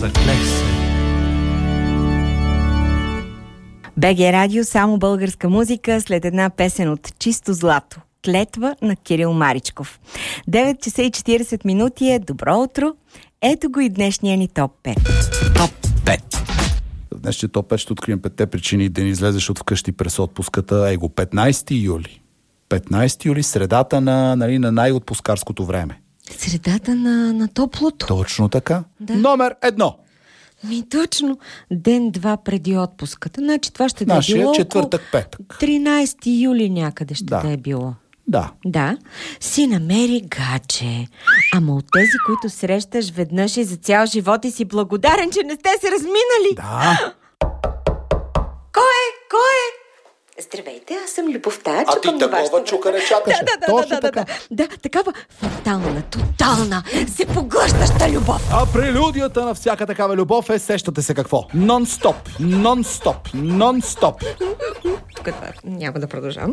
Reflexo. БГ Радио, само българска музика след една песен от Чисто злато. Клетва на Кирил Маричков. 9 часа и 40 минути е добро утро. Ето го и днешния ни топ 5. Топ 5. Днес ще топ 5 ще открием 5 причини да не излезеш от вкъщи през отпуската. Его 15 юли. 15 юли, средата на най-отпускарското време. Средата на топлото. Точно така. Да. Номер 1. Точно. Ден-два преди отпуската. Значи това ще да е било Нашия четвъртък-петък. 13 юли някъде ще да е било. Да. Да. Си намери гадже. Ама от тези, които срещаш веднъж и за цял живот и си благодарен, че не сте се разминали. Да. Кой е? Здравейте, аз съм Любовта. А ти такова чукане чакаш. Точно така. Да, такава фатална, тотална, се поглъщаща любов. А прелюдията на всяка такава любов е, сещате се какво? Нон-стоп. Тук няма да продължавам.